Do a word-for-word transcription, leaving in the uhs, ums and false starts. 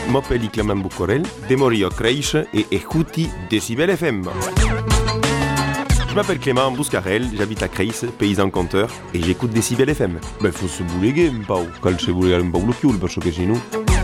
m'appelle Clément Boucorel, de Morio Creiche et écoutez Décibel F M. Je m'appelle Clément Bouscarel, j'habite à Creis, paysan conteur, et j'écoute Décibel F M. Ben, faut se bouleguer un peu, calce boulegar un peu le cul, parce que sinon...